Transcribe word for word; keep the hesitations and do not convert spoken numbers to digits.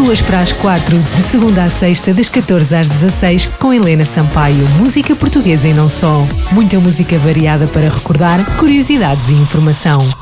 duas para as quatro, de segunda à sexta, das catorze às dezasseis, com Helena Sampaio. Música portuguesa e não só. Muita música variada para recordar, curiosidades e informação.